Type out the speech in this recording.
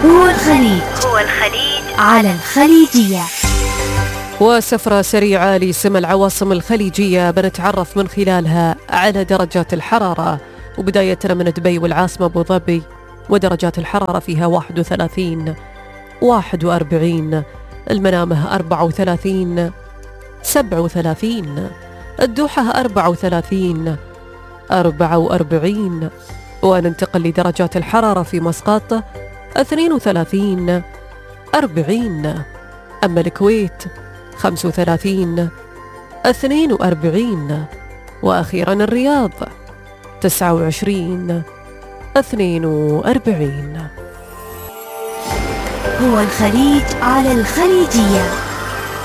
هو الخليج على الخليجية. وسفرة سريعة لسما العواصم الخليجية بنتعرف من خلالها على درجات الحرارة، وبداية من دبي والعاصمة أبو ظبي، ودرجات الحرارة فيها 31 41، المنامة 34 37، الدوحة 34 44، وننتقل لدرجات الحرارة في مسقط 32 40، أما الكويت 35 42، وأخيرا الرياض 29 42. هو الخليج على الخليجية.